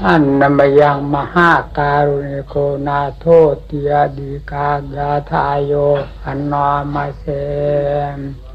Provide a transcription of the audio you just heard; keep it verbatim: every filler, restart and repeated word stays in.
อันนมยังมหาการุณิโกนาโทติยดีกากาทายโยอันนอมาเสม